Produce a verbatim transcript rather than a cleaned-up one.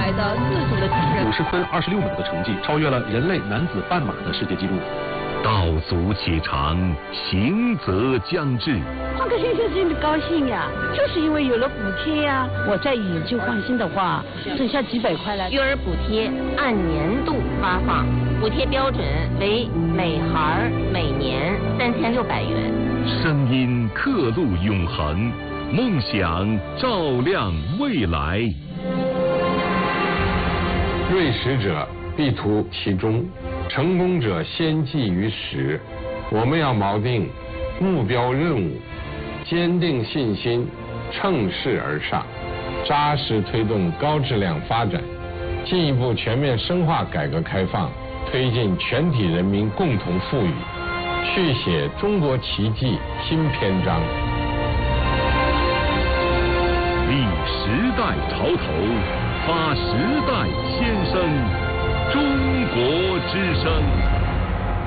来的自主的敌人。 五十分二十六秒的成绩，超越了人类男子半马的世界纪录。 道阻且长，行则将至。 换个先生真的高兴呀，就是因为有了补贴呀。我再以旧换新的话，剩下几百块了。 育儿补贴按年度发放，补贴标准为每孩每年三千六百元。 声音刻录永恒，梦想照亮未来。 锐识者必图其中，成功者先记于始。我们要锚定目标任务，坚定信心，乘势而上，扎实推动高质量发展，进一步全面深化改革开放，推进全体人民共同富裕，续写中国奇迹新篇章。 立时代潮头，发时代先声，中国之声。